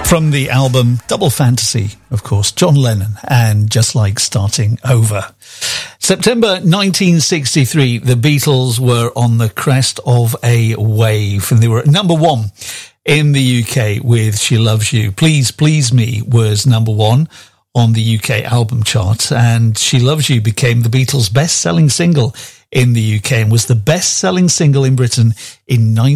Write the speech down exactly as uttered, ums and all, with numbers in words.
From the album Double Fantasy, of course, John Lennon and Just Like Starting Over. September nineteen sixty-three, the Beatles were on the crest of a wave, and they were at number one in the U K with She Loves You. Please Please Me was number one on the U K album chart, and She Loves You became the Beatles' best-selling single in the U K and was the best-selling single in Britain in nineteen